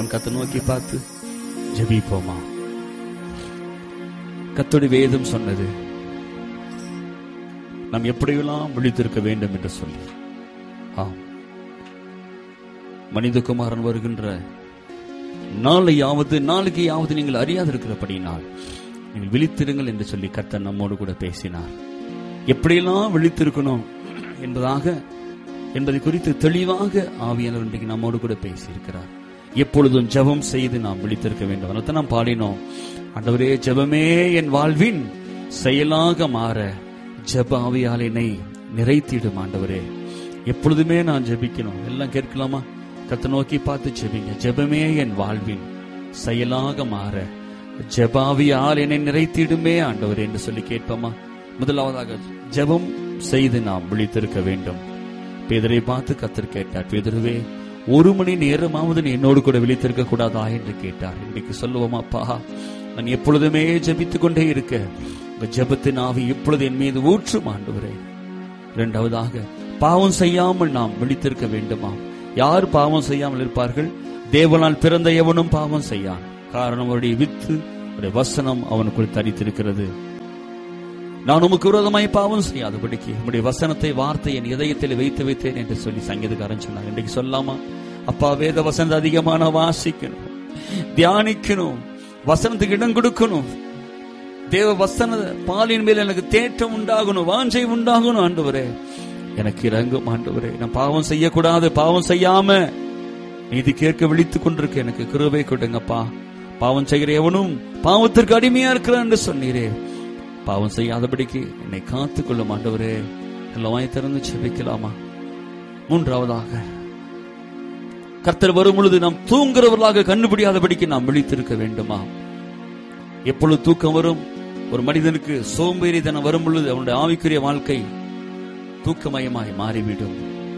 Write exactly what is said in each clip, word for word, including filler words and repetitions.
கர்த்தரை நோக்கி பார்த்து ஜெபிப்போமா? கர்த்தருடைய வேதம் சொன்னது நாம் எப்படியெல்லாம் விழித்திருக்க வேண்டும் என்று சொல்லி. ஆம், மனிதகுமாரன் வருகின்ற நாளையாவது நாளைக்கையாவது நீங்கள் அறியாதிருக்கிறபடினால் நீங்கள் விழித்திருங்கள் என்று சொல்லி கர்த்தர் நம்மோடு கூட பேசினார். எப்படியெல்லாம் விழித்திருக்கணும் என்பதாக என்பதை குறித்து தெளிவாக ஆவியானவர் இன்றைக்கு நம்மோடு கூட பேசியிருக்கிறார். எப்பொழுதும் ஜெபம் செய்து நாம் விழித்திருக்க வேண்டும். அதை நாம் பாடினோம். ஆண்டவரே, ஜெபமே என் வாழ்வின் செயலாக மாற ஜெப ஆவியால் என்னை நிறைத்திடும். ஆண்டவரே, எப்பொழுதுமே நான் ஜெபிக்கணும். எல்லாம் கேட்கலாமா? கர்த்தரை நோக்கி பார்த்து ஜெபிங்க. ஜெபமே என் வாழ்வின் செயலாக மாற ஜெப ஆவியால் என்னை நிறைத்திடுமே ஆண்டவரே என்று சொல்லி கேட்போமா? முதலாவதாக ஜெபம் செய்து நாம் விழித்திருக்க வேண்டும். பேதுரை பார்த்து கர்த்தர் கேட்டார், பேதுருவே, ஒரு மணி நேரமாவது நீ என்னோடு கூட விழித்திருக்க கூடாதா என்று கேட்டார். இன்றைக்கு சொல்லுவோமா? அப்பா, நான் எப்பொழுதுமே ஜெபித்துக் கொண்டே இருக்க உங்க ஜெபத்தின் ஆவி எப்பொழுது என் மீது ஊற்றும் ஆண்டவரே. இரண்டாவதாக பாவம் செய்யாமல் நாம் விழித்திருக்க வேண்டுமா? யார் பாவம் செய்யாமல் இருப்பார்கள்? தேவனால் பிறந்த எவனும் பாவம் செய்யான். காரணம், அவருடைய வித்து, அவருடைய வசனம் அவனுக்குள் தரித்திருக்கிறது. நான் உமக்கு விரோதமாய் பாவம் செய்யாதபடிக்கு உம்முடைய வசனத்தை வார்த்தை என் இதயத்தில் வைத்து வைத்தேன் என்று சொல்லி சங்கீதக்காரன் சொன்னாங்க. இன்றைக்கு சொல்லாமா? அப்பா, வேத வசனத்தை அதிகமான வாசிக்கணும், தியானிக்கணும், வசனத்துக்கு இடம் கொடுக்கணும். தேவ வசன பாலின் மேல் எனக்கு தேற்றம் உண்டாகணும், வாஞ்சை உண்டாகணும். ஆண்டவரே, எனக்கு இறங்கும் ஆண்டவரே. நான் பாவம் செய்யக்கூடாது, பாவம் செய்யாம நீதி கேட்க விழித்துக் கொண்டிருக்க எனக்கு கிருபை கொடுங்கப்பா. பாவம் செய்கிற எவனும் பாவத்திற்கு அடிமையா இருக்கிறான் என்று சொன்னீரே. பாவம் செய்யாதபடிக்கு என்னை காத்துக் கொள்ளும் ஆண்டவரே. எல்லாம் திறந்து செபிக்கலாமா? மூன்றாவதாக, கர்த்தர் வரும் பொழுது நாம் தூங்குறவர்களாக கண்டுபிடியாதபடிக்கு நாம் விழித்திருக்க வேண்டுமா? எப்பொழுது தூக்கம் வரும்? ஒரு மனிதனுக்கு சோம்பேறித்தனம் வரும் பொழுது அவனுடைய ஆவிக்குரிய வாழ்க்கை தூக்கமயமாய் மாறிவிடும்.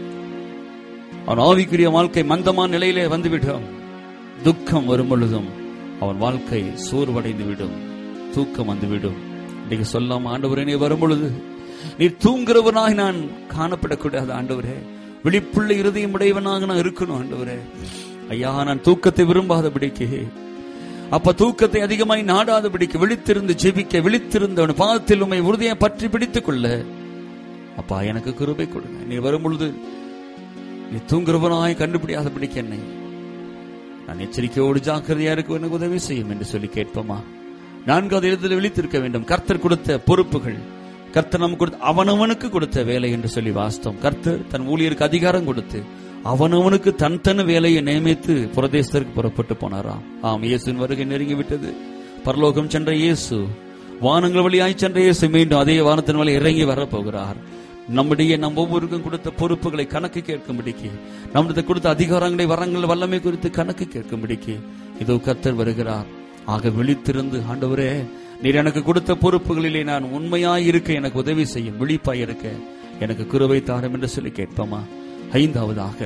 அவன் ஆவிக்குரிய வாழ்க்கை மந்தமான நிலையிலே வந்துவிடும். துக்கம் வரும் பொழுதும் அவன் வாழ்க்கை சோர்வடைந்து விடும், தூக்கம் வந்துவிடும். இன்னைக்கு சொல்லாம, ஆண்டவரே, நீ வரும் பொழுது நீ தூங்குறவனாக நான் காணப்படக்கூடாது ஆண்டவரே. விழிப்புள்ள இருதயம் உடையவனாக நான் இருக்கணும் ஆண்டவரே. ஐயா, நான் தூக்கத்தை விரும்பாதபடிக்கு, அப்ப தூக்கத்தை அதிகமாய் நாடாதபடிக்கு விழித்திருந்து ஜெபிக்க, விழித்திருந்து அவன் பாதத்தில் உம்மை உறுதியை பற்றி பிடித்துக் கொள்ள அப்பா எனக்கு கிருபை கொடுங்க. நீ வரும் பொழுது நீ தூங்குறவனாய் கண்டுபிடியாதபடிக்கு என்னை நான் எச்சரிக்கையோடு ஜாக்கிரதையா இருக்க எனக்கு உதவி செய்யும் என்று சொல்லி கேட்போமா? நான்காவது இடத்தில் விழித்திருக்க வேண்டும். கர்த்தர் கொடுத்த பொறுப்புகள், கர்த்தர் நமக்கு கொடுத்த அவனவனுக்கு கொடுத்த வேலை என்று சொல்லி வாஸ்தவம். கர்த்தர் தன் ஊழியருக்கு அதிகாரம் கொடுத்து அவனவனுக்கு தன் தன் வேலையை நியமித்து புரதேசத்திற்கு புறப்பட்டு போனாராம். ஆம், இயேசுவின் வருகை நெருங்கி விட்டது. பரலோகம் சென்ற இயேசு, வானங்கள் வழியாய் சென்ற இயேசு மீண்டும் அதே வானத்தின் வழி இறங்கி வரப்போகிறார். நம்முடைய நம் ஒவ்வொருக்கும் கொடுத்த பொறுப்புகளை கணக்கு கேட்கும்படிக்கு, நம்முடைய கொடுத்த அதிகாரங்களை, வரங்கள், வல்லமை குறித்து கணக்கு கேட்கும்படிக்கு இதோ கர்த்தர் வருகிறார். ஆக விழித்திருந்து, ஆண்டவரே, நீர் எனக்கு கொடுத்த பொறுப்புகளிலே நான் உண்மையாய் இருக்க எனக்கு உதவி செய்யும், விழிப்பாய் இருக்க எனக்கு கிருபை தாரும் என்று சொல்லி கேட்போமா? ஐந்தாவதாக,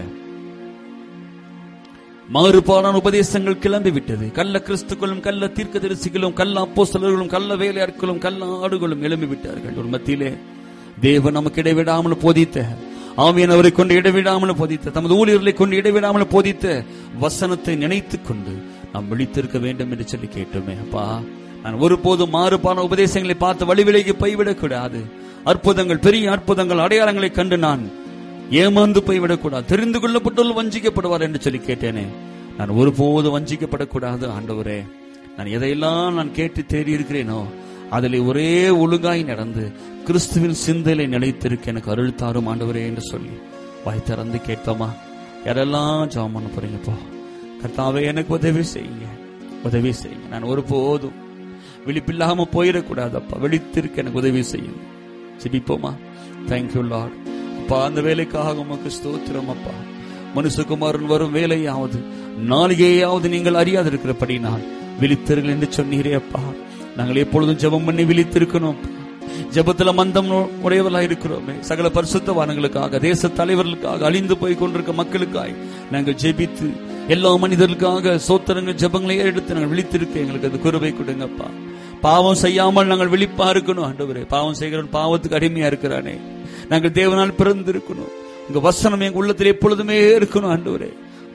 மாறுபாடான உபதேசங்கள் கிளம்பி விட்டது. கள்ள கிறிஸ்துக்களும் கள்ள தீர்க்கதரிசிகளும் கள்ள அப்போஸ்தலர்களும் கள்ள வேலையாட்களும் கள்ள ஆடுகளும் எழும்பி விட்டார்கள். ஒரு மத்தியிலே தேவன் நமக்கு இடைவிடாமல் போதித்த, ஆவியானவரை கொண்டு இடைவிடாமல் போதித்த, தமது ஊழியர்களை கொண்டு இடைவிடாமல் போதித்த வசனத்தை நினைத்துக் கொண்டு நாம் விழித்திருக்க வேண்டும் என்று சொல்லி கேட்டோமே. அப்பா, நான் ஒருபோதும் மாறுபான உபதேசங்களை பார்த்து வழிவிலைக்கு போய்விடக் கூடாது. அற்புதங்கள், பெரிய அற்புதங்கள், அடையாளங்களை கண்டு நான் ஏமாந்து போய்விடக்கூடாது. தெரிந்து கொள்ளப்பட்டுள்ள வஞ்சிக்கப்படுவார் என்று சொல்லி கேட்டேனே. நான் ஒருபோதும் வஞ்சிக்கப்படக்கூடாது ஆண்டவரே. நான் எதையெல்லாம் நான் கேட்டு தேடி இருக்கிறேனோ அதில் ஒரே ஒழுங்காய் நடந்து கிறிஸ்துவின் சிந்தையிலே நிலைத்திருக்க எனக்கு அருள் தாரும் ஆண்டவரே என்று சொல்லி வாய் திறந்து கேட்போமா? யாரெல்லாம் ஜெபம் பண்ண போறீங்கப்பா? கர்த்தாவே, எனக்கு உதவி செய்யுங்க, உதவி செய்யுங்க. நான் ஒருபோதும் விழிப்பில்லாம போயிடக்கூடாது அப்பா. விழித்திருக்க எனக்கு உதவி செய்யுங்க. ஜெபிப்போமா? Thank you Lord. அப்பா, அந்த வேலைக்காக உமக்கு ஸ்தோத்திரம் அப்பா. மனுஷகுமாரன் வரும் வேலையாவது நாளிகையாவது நீங்கள் அறியாது இருக்கிறபடி நான் விழித்தீர்கள் என்று சொன்னீரே அப்பா. நாங்கள் எப்பொழுதும் ஜெபம் பண்ணி விழித்திருக்கணும். ஜெபத்துல மந்தம் உடையவர்களாக இருக்கிறோமே. சகல பரிசுத்தவான்களுக்காக, தேச தலைவர்களுக்காக, அழிந்து போய் கொண்டிருக்க மக்களுக்காய் நாங்கள் ஜெபித்து எல்லா மனிதர்களுக்காக சோத்திரங்கள் ஜெபங்களை எடுத்து நாங்கள் விழித்திருக்க எங்களுக்கு அது கிருபை கொடுங்கப்பா. பாவம் செய்யாமல் நாங்கள் விழிப்பா இருக்கணும் ஆண்டவரே. பாவம் செய்கிறவன் பாவத்துக்கு அடிமையா இருக்கிறானே. நாங்கள் தேவனால் பிறந்து இருக்கணும். உங்க வசனம் எங்க உள்ளத்தில் எப்பொழுதுமே இருக்கணும் ஆண்டவரே.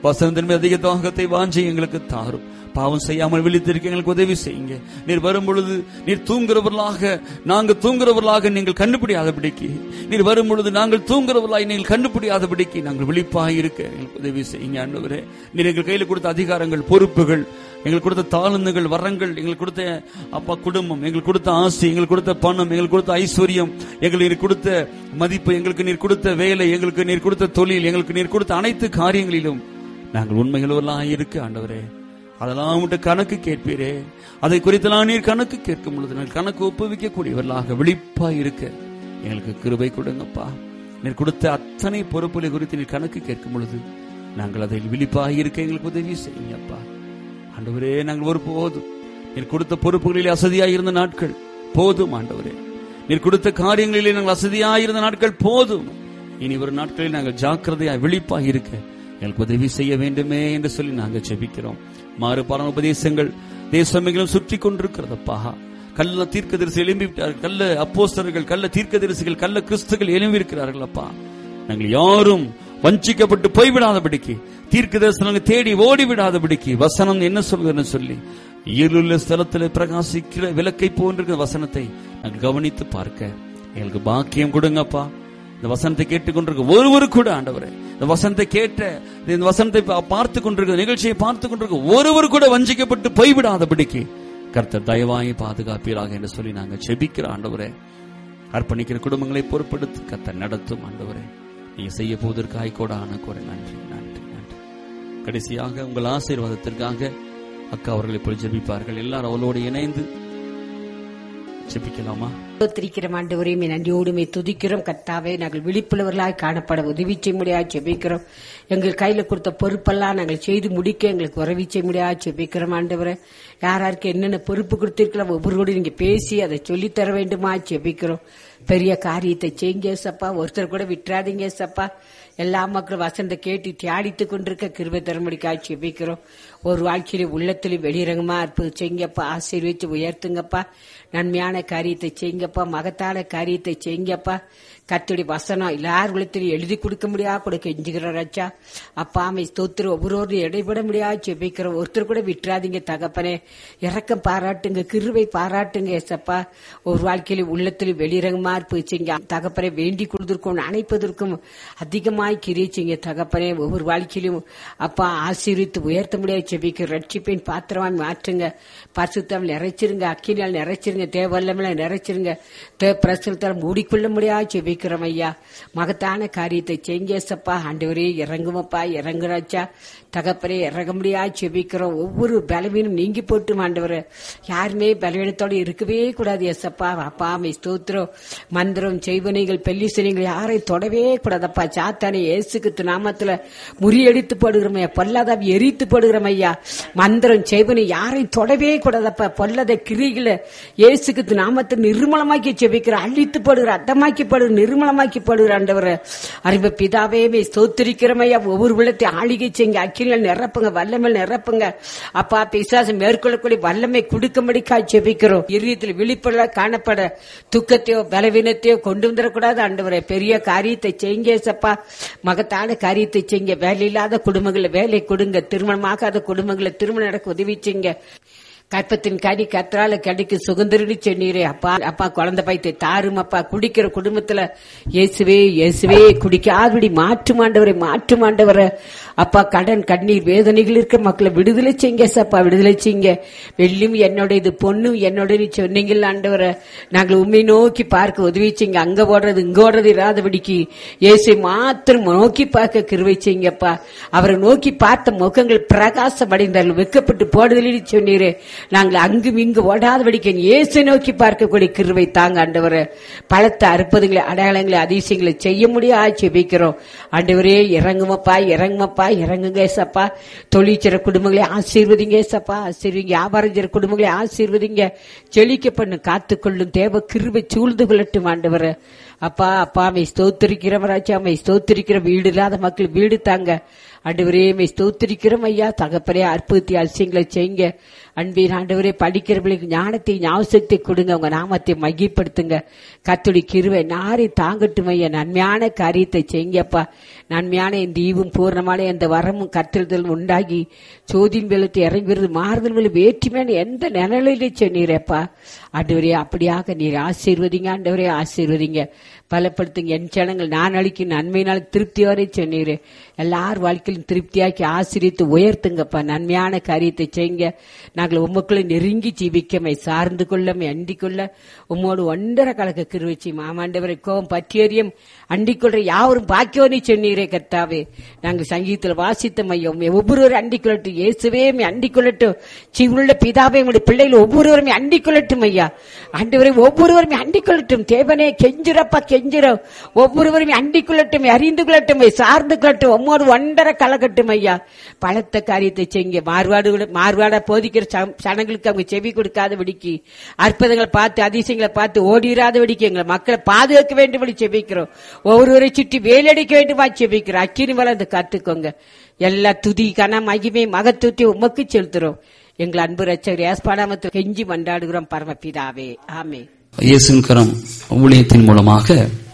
வசனத்தின் மீது அதிக தாகத்தை வாஞ்சி எங்களுக்கு தாரும். பாவம் செய்யாமல் விழித்திருக்க எங்களுக்கு உதவி செய்யுங்க. நீர் வரும் பொழுது நீர் தூங்குறவர்களாக நாங்கள் தூங்குறவர்களாக நீங்கள் கண்டுபிடியாதபடிக்கு, நீர் வரும் பொழுது நாங்கள் தூங்குறவர்களாக நீங்கள் கண்டுபிடியாதபடிக்கு நாங்கள் விழிப்பாக இருக்க எங்களுக்கு உதவி செய்யுங்க. ஆண்டவரே, நீர் எங்கள் கையில் கொடுத்த அதிகாரங்கள், பொறுப்புகள், எங்களுக்கு கொடுத்த தாளந்துகள், வரங்கள், எங்களுக்கு கொடுத்த அப்பா குடும்பம், எங்களுக்கு கொடுத்த ஆசை, எங்களுக்கு கொடுத்த பணம், எங்களுக்கு கொடுத்த ஐஸ்வர்யம், எங்களுக்கு நீர் கொடுத்த மதிப்பு, எங்களுக்கு நீர் கொடுத்த வேலை, எங்களுக்கு நீர் கொடுத்த தொழில், எங்களுக்கு நீர் கொடுத்த அனைத்து காரியங்களிலும் நாங்கள் உண்மைகளெல்லாம் இருக்க ஆண்டவரே, அதெல்லாம் உண்டு கணக்கு கேட்பீரே. அதை குறித்தெல்லாம் நீர் கணக்கு கேட்கும் பொழுது நாங்கள் கணக்கு ஒப்புவிக்க கூடியவர்களாக விழிப்பா இருக்க எங்களுக்கு கிருபை கொடுங்கப்பா. நீர் கொடுத்த அத்தனை பொறுப்புகளை குறித்து நீர் கணக்கு கேட்கும் பொழுது நாங்கள் அதில் விழிப்பா இருக்க எங்களுக்கு உதவி செய்யுங்கப்பா. ஆண்டவரே, நாங்கள் ஒரு போதும் நீர் கொடுத்த பொறுப்புகளிலே அசதியாயிருந்த நாட்கள் போதும். ஆண்டவரே, நீர் கொடுத்த காரியங்களிலே நாங்கள் அசதியாயிருந்த நாட்கள் போதும். இனி ஒரு நாட்களில் நாங்கள் ஜாக்கிரதையா விழிப்பா இருக்க எங்களுக்கு உதவி செய்ய வேண்டுமே என்று சொல்லி நாங்கள் ஜெபிக்கிறோம். மாறுபாடான உபதேசங்கள் தேசமெங்கிலும் சுற்றி கொண்டிருக்கிறதப்பா. கள்ள தீர்க்கதரிசி எழும்பிவிட்டார்கள், கள்ள அப்போஸ்தலர்கள், கள்ள தீர்க்கதரிசிகள், கள்ள கிறிஸ்துகள் எழும்பி இருக்கிறார்கள் அப்பா. நாங்கள் யாரும் வஞ்சிக்கப்பட்டு போய்விடாதபடிக்கு, தீர்க்க தரிசனங்கள் தேடி ஓடிவிடாதபடிக்கு, வசனம் என்ன சொல்கிறன்னு சொல்லி இருளுள்ள ஸ்தலத்தில் பிரகாசிக்கிற விளக்கை போன்ற வசனத்தை நாங்கள் கவனித்து பார்க்க எங்களுக்கு பாக்கியம் கொடுங்கப்பா. இந்த வசனத்தை கேட்டுக்கொண்டிருக்க ஒருவரு கூட ஆண்டவரே, இந்த வசனத்தை கேட்ட இந்த வசனத்தை பார்த்து கொண்டிருக்க நிகழ்ச்சியை பார்த்து கொண்டிருக்க ஒருவர் கூட வஞ்சிக்கப்பட்டு போய்விடாதபடிக்கு கர்த்தர் தயவாய் பாதுகாப்பீராக என்று சொல்லி நாங்கள் ஜெபிக்கிற ஆண்டவரே. அர்ப்பணிக்கிற குடும்பங்களை பொறுப்படுத்தி கர்த்தர் நடத்தும் ஆண்டவரே. நீங்க செய்ய போவதற்காக கூட ஆன குறை நன்றி நன்றி நன்றி. கடைசியாக உங்கள் ஆசீர்வாதத்திற்காக அக்கா அவர்கள் இப்பொழுது ஜெபிப்பார்கள். எல்லாரும் அவளோடு இணைந்து ஜெபிக்கலாமா? ஸ்தோத்திரிக்கிறோம் ஆண்டவரே, நன்றியோடுமே துதிக்கிறோம். கர்த்தாவே, நாங்கள் விழிப்புள்ளவர்களாய் காணப்பட உதவி செய்ய முடியாது ஜெபிக்கிறோம். எங்கள் கையில கொடுத்த பொறுப்பெல்லாம் நாங்கள் செய்து முடிக்க எங்களுக்கு உதவி செய்ய முடியாது ஜெபிக்கிறோம் ஆண்டவரே. யாராருக்கு என்னென்ன பொறுப்பு கொடுத்திருக்கிறோம் ஒவ்வொருவரோடு நீங்க பேசி அதை சொல்லித்தர வேண்டுமா ஜெபிக்கிறோம். பெரிய காரியத்தை செய்யுங்க சப்பா, ஒருத்தர் கூட விட்டுறாதீங்க சப்பா. எல்லா மக்களும் வசந்த கேட்டு தியாடித்துக் கொண்டிருக்க கிருபை தரும்படிக்காக ஜெபிக்கிறோம். ஒரு வாழ்க்கையில உள்ளத்திலும் வெளிரங்கமா அற்புதம் செய்யுங்கப்பா, ஆசீர்வதித்து உயர்த்துங்கப்பா. நன்மையான காரியத்தை செய்யுங்கப்பா, மகத்தான காரியத்தை செய்யுங்கப்பா. கர்த்தருடைய வசனம் எல்லார் உள்ளத்திலும் எழுதி கொடுக்க முடியா கூட கெஞ்சுகிறோம் ராஜா. அப்பா அமை ஸ்தோத்திரம். ஒவ்வொரு இடைபட முடியாது ஜெபிக்கிறோம். ஒருத்தர் கூட விட்டுறாதீங்க தகப்பனே. இரக்கம் பாராட்டுங்க, கிருபை பாராட்டுங்க ஏசப்பா. ஒரு வாழ்க்கையில உள்ளத்திலும் வெளிரங்கமா இருப்பிச்சிங்க தகப்பனை வேண்டி கொடுத்திருக்கும் அணைப்பதற்கும் அதிகமாய் கிரிச்சிங்க தகப்பனே. ஒவ்வொரு வாழ்க்கையிலும் அப்பா ஆசீர்வித்து உயர்த்த முடியாது ஜெபிக்கிறோம். ரட்சிப்பின் பாத்திரமாய் மாற்றுங்க, பரிசுத்தம் நிறைச்சிருங்க, அக்கினால் நிறைச்சிருங்க, தேவல்லமெல்லாம் நிறைச்சிருங்க, தேவ பிரசுத்தால் மூடிக்கொள்ள முடியாது ஜெபிக்கிறோம் ஐயா. மகத்தான காரியத்தை செய்யப்பா. ஆண்டவரே இறங்குமப்பா, இறங்குறாச்சா தகப்பனே, இறங்க முடியாது ஜெபிக்கிறோம். ஒவ்வொரு பலவீனம் நீங்கி போட்டும் ஆண்டவரே. யாருமே பலவீனத்தோடு இருக்கவே கூடாது எசப்பா. அப்பா மை ஸ்தோத்திரம். மந்திரம் செய்வனைகள் பெல்லிசனைகள் யாரை தொடவே கூடாதப்பா. சாத்தானை இயேசுக்கு நாமத்துல முறியடித்து போடுகிறோம், பொல்லாதாவி எரித்து போடுகிறோம் ஐயா. மந்திரம் செய்வனை யாரை தொடவே கூடாதப்பா. பொல்லத கிரிகளை இயேசுக்கு நாமத்தில் நிர்மலமாக்கி ஜெபிக்கிற, அழித்து போடுகிற, அத்தமாக்கி போடுகிற, நிர்மலமாக்கி போடுகிற ஆண்டவர அறிவு பிதாவே ஸ்தோத்திரிக்கிறோம் ஐயா. ஒவ்வொரு உள்ளத்தை ஆளிகை செய்யுங்க, அக்கினிகள் நிரப்புங்க, வல்லமல் நிரப்புங்க அப்பா. பிசாசம் மேற்கொள்ளக்கூடிய வல்லமை கொடுக்கும்படிக்கா ஜெபிக்கிறோம். இறுதியில் விழிப்புள்ள காணப்பட துக்கத்தையோ பலவீனத்தையோ கொண்டு வந்துடக்கூடாது ஆண்டவரே. பெரிய காரியத்தை செய்யுங்க சப்பா, மகத்தான காரியத்தை செய்யுங்க. வேலை இல்லாத குடும்பங்களை வேலை கொடுங்க, திருமணமாகாத குடும்பங்களை திருமணம் நடக்க உதவி செய்யுங்க. கற்பத்தின் கனி கற்றால கடிக்கு சுகந்திரடி சொன்னீரே அப்பா. அப்பா குழந்தை பைத்தை தாரும் அப்பா. குடிக்கிற குடும்பத்துல இயேசுவே இயேசுவே குடிக்காதபடி மாற்றுமாண்டவரை மாற்றுமாண்டவரை அப்பா. கடன் கண்ணீர் வேதனைகள் இருக்க மக்களை விடுதலை செய்யுங்க சப்பா, விடுதலை செய்யுங்க. வெள்ளியும் என்னோட இது பொண்ணும் என்னோட நீ சொன்னீங்கல்ல ஆண்டவரை. நாங்கள் உண்மை நோக்கி பார்க்க உதவி செய்யுங்க. அங்க ஓடுறது இங்க ஓடுறது இராதபடிக்கு இயேசு மாத்திரம் நோக்கி பார்க்க கிருபை செய்யுங்கப்பா. அவரை நோக்கி பார்த்த முகங்கள் பிரகாசம் அடைந்தார்கள், வெக்கப்பட்டு போடுதலில் சொன்னீரே. நாங்கள் அங்கும் இங்கு ஓடாதபடிக்க இயேசு நோக்கி பார்க்கக்கூடிய கிருபை தாங்க ஆண்டவரே. பலத்த அற்புதங்களை அடையாளங்களை அதிசயங்களை செய்ய முடியாது ஜெபிக்கிறோம் ஆண்டவரே. இறங்குமப்பா, இறங்குமப்பா, இறங்குங்க ஏசப்பா. தொழிற்சிற குடும்பங்களை ஆசீர்வதிங்க ஏசப்பா, ஆசீர்வதிங்க. வியாபாரம் செய்ற குடும்பங்களை ஆசீர்வதிங்க. செழிக்க பண்ணு, காத்துக்கொள்ளும் தேவ கிருபை சூழ்ந்து கொள்ளட்டும் ஆண்டவரே. அப்பா அப்பா மை ஸ்தோத்திரிக்கிறவராச்சா, மை ஸ்தோத்திரிக்கிற. வீடு இல்லாத மக்கள் வீடு தாங்க ஆண்டவரே மை ஸ்தோத்திரிக்கிறோம் ஐயா. தகப்பனே அற்புதத்தை அதிசயங்களை செய்யுங்க. அன்பின் ஆண்டவரே படிக்கிறவர்களுக்கு ஞானத்தை ஞாபகத்தை கொடுங்க. உங்க நாமத்தை மையப்படுத்துங்க. கர்த்தருடைய கிருபை நாரை தாங்கட்டும் ஐயா. நன்மையான காரியத்தை செய்யுங்கப்பா. நன்மையான இந்த ஈவும் பூர்ணமான எந்த வரமும் கற்றுதல் உண்டாகி சோதின் வெள்ளத்தை இறங்கி வருது மாறுதல் வேற்றுமையான எந்த நிலையிலே சொன்னீரப்பா. ஆண்டவரே அப்படியாக நீர் ஆசீர்வதிங்க. ஆண்டவரே ஆசீர்வதிங்க, பலப்படுத்துங்க. என் ஜனங்கள் நான் அளிக்கும் நன்மையினால் திருப்தி வரை சொன்னீரு. எல்லார் வாழ்க்கையிலும் திருப்தியாக்கி ஆசீர்வித்து உயர்த்துங்கப்பா. நன்மையான காரியத்தை செய்யுங்க. நாங்கள் உமக்குள்ள நெருங்கி ஜீவிக்கமை சார்ந்து கொள்ளமை அண்டிக் கொள்ள உம்மோடு ஒன்றரை கலக்க கிருவிச்சி மாமாண்டவரை கோபம் பற்றியறியும் அண்டிக் கொள்ற யாவரும் பாக்கியோனி சொன்னீரே கர்த்தாவே. நாங்கள் சங்கீதத்தில் வாசித்த மையம் ஒவ்வொருவரும் அண்டிக் கொள்ளட்டும். இயேசுவே அண்டிக் கொள்ளட்டும். ஜீவனுள்ள பிதாவே உங்களுடைய பிள்ளைகள் ஒவ்வொருவருமே அண்டிக் கொள்ளட்டும் ஐயா. ஆண்டவரை ஒவ்வொருவருமே அண்டிக் கொள்ளட்டும். தேவனே கெஞ்சிரப்பா கெஞ்சிரம். ஒவ்வொருவருமே அண்டிக் கொள்ளட்டும், அறிந்து கொள்ளட்டும், சார்ந்து கொள்ளட்டும். உம்மோடு ஒன்றரை கலக்கட்டும் ஐயா. பலத்த காரியத்தை செய்யுங்க. மாறுபாடு மாறுபாடா போதிக்கிற சனங்களுக்கு அவங்க செவி கொடுக்காத விடிக்கு, அற்புதங்களை பார்த்து அதிசயங்களை பார்த்து ஓடிராத விடிக்கு எங்களை மக்களை பாதுகாக்க வேண்டும் செபிக்கிறோம். ஒவ்வொருவரை சுற்றி வேலடிக்க வேண்டுமா செபிக்கிறோம். அக்கினி வளர்ந்து காத்துக்கோங்க. எல்லா துதி கன மகிமை மகத்துவத்தை உமக்கு செலுத்துறோம். எங்கள் அன்பு ரட்சகர் ஏஸ்பாடாமத்தில் கெஞ்சி மன்றாடுகிறோம் பரமபிதாவே, ஆமென். இயேசுவின் கரம் ஊழியத்தின் மூலமாக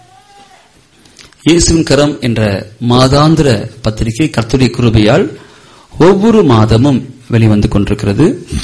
இயேசுவின் கரம் என்ற மாதாந்திர பத்திரிகை கர்த்தருடைய கிருபையால் ஒவ்வொரு மாதமும் வெளிவந்து கொண்டிருக்கிறது.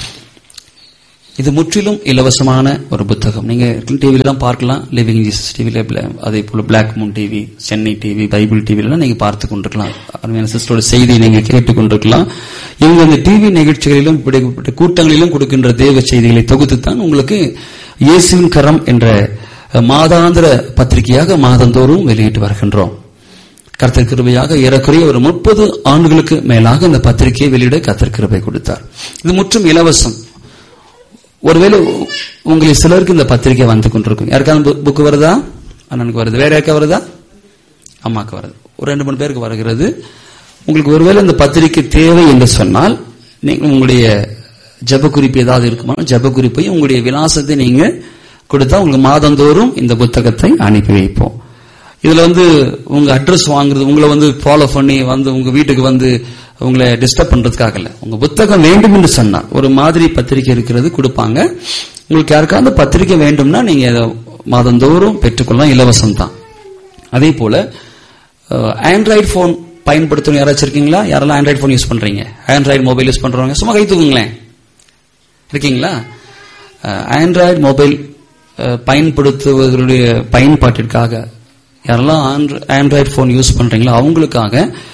இது முற்றிலும் இலவசமான ஒரு புத்தகம். நீங்க டிவில தான் பார்க்கலாம். லிவிங் ஜீசஸ் டிவில, அதே போல black Moon TV, Chennai TV, Bible டிவில நீங்க பார்த்து கொண்டிருக்கலாம். அருமையான சிஸ்டரோட செய்தியை நீங்க கேட்டுக் கொண்டிருக்கலாம். இவங்க இந்த டிவி நிகழ்ச்சிகளிலும் இப்படிப்பட்ட கூட்டங்களிலும் கொடுக்கின்ற தேவ செய்திகளை தொகுத்துத்தான் உங்களுக்கு இயேசுவின் கரம் என்ற மாதாந்திர பத்திரிகையாக மாதந்தோறும் வெளியிட்டு வருகின்றோம். கர்த்தர் கிருபையாக ஏறக்குறைய ஒரு முப்பது ஆண்டுகளுக்கு மேலாக இந்த பத்திரிகையை வெளியிட கர்த்தர் கிருபை கொடுத்தார். இது முற்றும் இலவசம். ஒருவேளை உங்களுக்கு சிலருக்கு இந்த பத்திரிகை வந்து கொண்டிருக்கும். யாருக்காவது புக்கு வருதா? அண்ணனுக்கு வருது. வேற யாருக்கா வருதா? அம்மாக்கு வருது. ஒரு ரெண்டு மூணு பேருக்கு வருகிறது. உங்களுக்கு ஒருவேளை இந்த பத்திரிகை தேவை என்று சொன்னால் நீங்க உங்களுடைய ஜப குறிப்பு ஏதாவது இருக்குமா, ஜப குறிப்பையும் உங்களுடைய விலாசத்தை நீங்க கொடுத்தா உங்களுக்கு மாதந்தோறும் இந்த புத்தகத்தை அனுப்பி வைப்போம். இதுல வந்து உங்க அட்ரஸ் வாங்குறது, உங்களை வந்து ஃபாலோ பண்ணி வந்து உங்க வீட்டுக்கு வந்து உங்களை டிஸ்டர்ப் பண்றதுக்காக இல்ல. உங்க புத்தகம் வேண்டும் என்று சொன்னா ஒரு மாதிரி பத்திரிகை இருக்கிறது கொடுப்பாங்க. உங்களுக்கு யாருக்காவது பத்திரிகை வேண்டும்னா நீங்க மாதந்தோறும் பெற்றுக்கொள்ளலாம், இலவசம் தான். அதே போல ஆண்ட்ராய்டு போன் பயன்படுத்தணும் யாராச்சும் இருக்கீங்களா? யாரெல்லாம் ஆண்ட்ராய்டு போன் யூஸ் பண்றீங்க? ஆண்ட்ராய்டு மொபைல் யூஸ் பண்றவங்க சும்மா கை தூக்குங்களேன். இருக்கீங்களா? ஆண்ட்ராய்டு மொபைல் பயன்படுத்துவதனுடைய பயன்பாட்டிற்காக யாரெல்லாம் ஆண்ட்ராய்டு போன் யூஸ் பண்றீங்களோ அவங்களுக்காக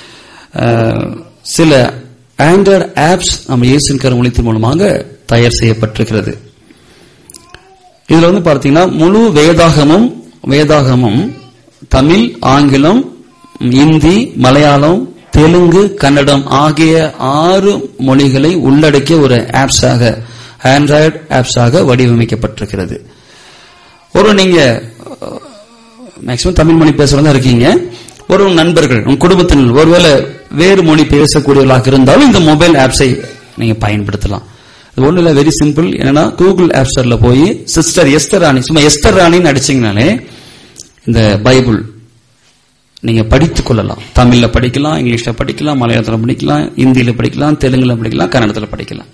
சில ஆண்ட்ராய்டு ஆப்ஸ் நம்ம இயேசுவின் கரம் ஊழியத்தின் மூலமாக தயார் செய்யப்பட்டிருக்கிறது. இதுல வந்து பார்த்தீங்கன்னா முழு வேதாகமும் வேதாகமும் தமிழ், ஆங்கிலம், இந்தி, மலையாளம், தெலுங்கு, கன்னடம் ஆகிய ஆறு மொழிகளை உள்ளடக்கிய ஒரு ஆப்ஸாக ஆண்ட்ராய்டு ஆப்ஸாக வடிவமைக்கப்பட்டிருக்கிறது. ஒரு நீங்க மேக்சிமம் தமிழ் மொழி பேசுறதா இருக்கீங்க, ஒரு நண்பர்கள் உங்க குடும்பத்தினர் ஒருவேளை வேறு மொழி பேசக்கூடியவர்களாக இருந்தாலும் இந்த மொபைல் ஆப்ஸை நீங்க பயன்படுத்தலாம். இது ஒண்ணு இல்ல, வெரி சிம்பிள். என்னன்னா கூகுள் ஆப் ஸ்டோர்ல போய் சிஸ்டர் எஸ்தர் ராணி, சும்மா எஸ்தர் ராணின்னு அடிச்சீங்கனாலே இந்த பைபிள் நீங்க படித்துக் கொள்ளலாம். தமிழ்ல படிக்கலாம், இங்கிலீஷ்ல படிக்கலாம், மலையாளத்துல படிக்கலாம், இந்தியில படிக்கலாம், தெலுங்குல படிக்கலாம், கன்னடத்துல படிக்கலாம்.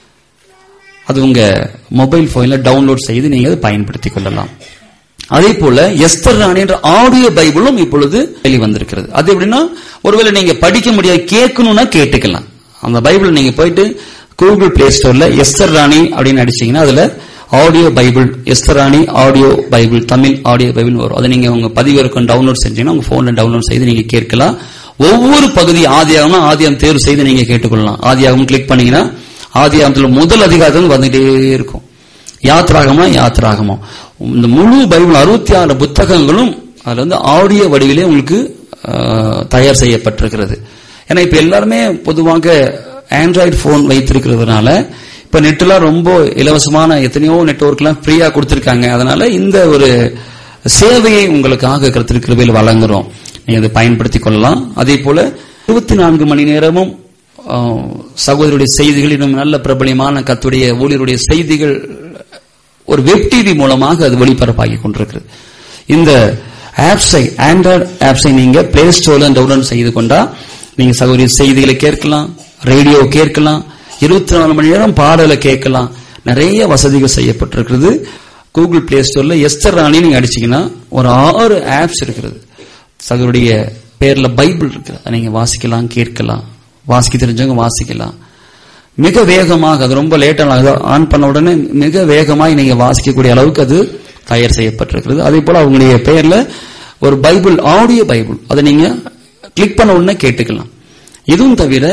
அது உங்க மொபைல் போன்ல டவுன்லோட் செய்து நீங்க அதை பயன்படுத்திக் கொள்ளலாம். அதே போல எஸ்தர் ராணி என்ற ஆடியோ பைபிளும் இப்பொழுது வெளிவந்திருக்கிறது. அது எப்படின்னா ஒருவேளை நீங்க படிக்க முடியாது, கேட்கணும்னா கேட்டுக்கலாம். அந்த பைபிள் நீங்க போயிட்டு கூகுள் பிளே ஸ்டோர்ல எஸ்தர் ராணி அப்படின்னு அடிச்சீங்கன்னா அதுல ஆடியோ பைபிள், எஸ்தர் ராணி audio Bible, Tamil audio Bible வரும். அதை நீங்க உங்க பதிவிறக்கம் டவுன்லோட் செஞ்சீங்கன்னா உங்க போன்ல டவுன்லோட் செய்து நீங்க கேட்கலாம். ஒவ்வொரு பகுதி ஆதியாகம்னா ஆதியாகம் தேர்வு செய்து நீங்க கேட்டுக்கொள்ளலாம். ஆதியாகம் கிளிக் பண்ணீங்கன்னா ஆதியாகத்துல முதல் அதிகாரத்தில் வந்துட்டே இருக்கும். யாத்ராகமா யாத்ராகமா இந்த முழு பைபிள் அறுபத்தி ஆறு புத்தகங்களும் அதுல வந்து ஆடியோ வடிவிலே உங்களுக்கு தயார் செய்யப்பட்டிருக்கிறது. ஏன்னா இப்ப எல்லாருமே பொதுவாக ஆண்ட்ராய்டு போன் வைத்திருக்கிறதுனால இப்ப நெட்லாம் ரொம்ப இலவசமான எத்தனையோ நெட்வொர்க் எல்லாம் ஃப்ரீயா கொடுத்திருக்காங்க. அதனால இந்த ஒரு சேவையை உங்களுக்காக கர்த்தர் கிருபையில் வழங்குறோம். நீங்க அதை பயன்படுத்திக் கொள்ளலாம். அதே போல இருபத்தி நான்கு மணி நேரமும் சகோதரருடைய செய்திகள், இன்னும் நல்ல பிரபலியமான கர்த்தருடைய ஊழியருடைய செய்திகள் ஒரு வெப் டிவி மூலமாக அது ஒளிபரப்பாகி கொண்டிருக்கிறது. இந்த ஆப்ஸை ஆண்ட்ராய்டு ஆப்ஸை நீங்க பிளே ஸ்டோர்ல டவுன்லோட் செய்து கொண்டா நீங்க சகோதரி செய்திகளை கேட்கலாம், ரேடியோ கேட்கலாம், இருபத்தி நாலு மணி நேரம் பாடலை கேட்கலாம். நிறைய வசதிகள் செய்யப்பட்டிருக்கிறது. கூகுள் பிளே ஸ்டோர்ல எஸ்தர் ராணி நீங்க அடிச்சீங்கன்னா ஒரு ஆறு ஆப்ஸ் இருக்கிறது. சகோதரிய பேர்ல பைபிள் இருக்கு, அதை நீங்க வாசிக்கலாம், கேட்கலாம். வாசிக்க தெரிஞ்சவங்க வாசிக்கலாம். மிக வேகமாக, அது ரொம்ப லேட்டாக ஆன் பண்ண உடனே மிக வேகமாக நீங்க வாசிக்கக்கூடிய அளவுக்கு அது தயார் செய்யப்பட்டிருக்கிறது. அதே போல அவங்களுடைய பெயர்ல ஒரு பைபிள், ஆடியோ பைபிள், அதை நீங்க கிளிக் பண்ண உடனே கேட்டுக்கலாம். இதுவும் தவிர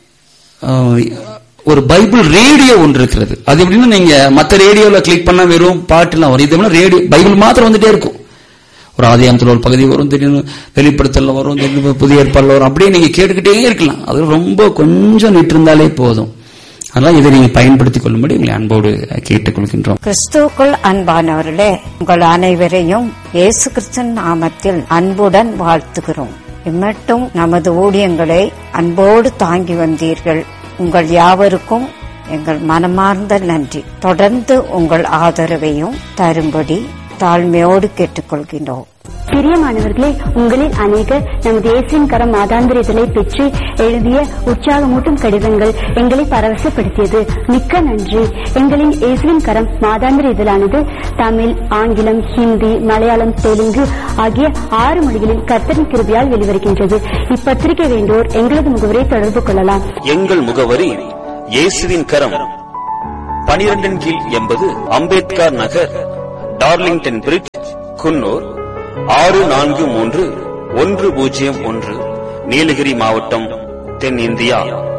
ஒரு பைபிள் ரேடியோ ஒன்று இருக்கிறது. அது எப்படின்னா நீங்க மற்ற ரேடியோல கிளிக் பண்ண வெறும் பாட்டுலாம் வரும். இது ரேடியோ பைபிள் மாத்திரம் வந்துட்டே இருக்கும். ஒரு ஆதியாகமத்தில் ஒரு பகுதி வரும், திடீர்னு வெளிப்படுத்தல வரும், திடீர்னு புதிய ஏற்பாடுல வரும். அப்படியே நீங்க கேட்டுக்கிட்டே இருக்கலாம். அது ரொம்ப கொஞ்சம் நிட்டு இருந்தாலே போதும். அதனால இதை நீங்க பயன்படுத்திக் கொள்ளும்படி உங்களை அன்போடு கேட்டுக்கொள்கின்றோம். கிறிஸ்துவுக்குள் அன்பானவர்களே, உங்கள் அனைவரையும் இயேசு கிறிஸ்துவின் நாமத்தில் அன்புடன் வாழ்த்துகிறோம். இம்மட்டும் நமது ஊழியங்களை அன்போடு தாங்கி வந்தீர்கள். உங்கள் யாவருக்கும் எங்கள் மனமார்ந்த நன்றி. தொடர்ந்து உங்கள் ஆதரவையும் தரும்படி தாழ்மையோடு கேட்டுக்கொள்கின்றோம். பிரியமானவர்களே, உங்களில் அநேகர் நமது இயேசுவின் கரம் மாதாந்திர இதழை பெற்று எழுதிய உற்சாகமூட்டும் கடிதங்கள் எங்களை பரவசப்படுத்தியது. மிக்க நன்றி. எங்களின் இயேசுவின் கரம் மாதாந்திர இதழானது தமிழ், ஆங்கிலம், ஹிந்தி, மலையாளம், தெலுங்கு ஆகிய ஆறு மொழிகளில் கர்த்தரின் கிருபையால் வெளிவருகின்றது. இப்பத்திரிகை வேண்டோர் எங்களது முகவரை தொடர்பு கொள்ளலாம். எங்கள் முகவரி இயேசுவின் கரம், பனிரெண்டின் கீழ் எண்பது அம்பேத்கர் நகர், டார்லிங்டன் பிரிட்ஜ், குன்னூர் ஆறு நான்கு மூன்று ஒன்று பூஜ்ஜியம் ஒன்று, நீலகிரி மாவட்டம், தென் இந்தியா.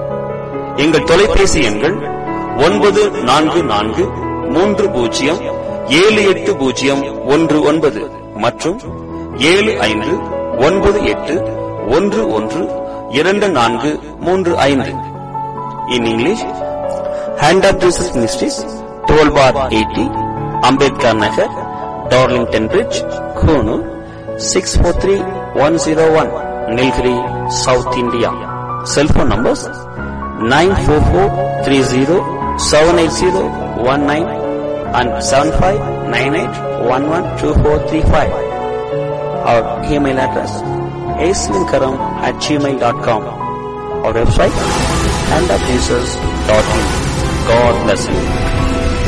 எங்கள் தொலைபேசி எண்கள் ஒன்பது நான்கு நான்கு மூன்று பூஜ்ஜியம் ஏழு எட்டு பூஜ்ஜியம் ஒன்று ஒன்பது மற்றும் ஏழு ஐந்து ஒன்பது எட்டு ஒன்று ஒன்று இரண்டு நான்கு மூன்று ஐந்து. In English, hand of Jesus ministries, twelve bar eighty, Ambedkar Nagar, Darlington bridge, Coonoor six four three one zero one, Nilgiri, south India. Cellphone numbers nine four four three zero seven eight zero one nine and seven five nine eight one one two four three five. Our email address aislinkaram at gmail dot com. Our website hand of jesus dot in. God bless you.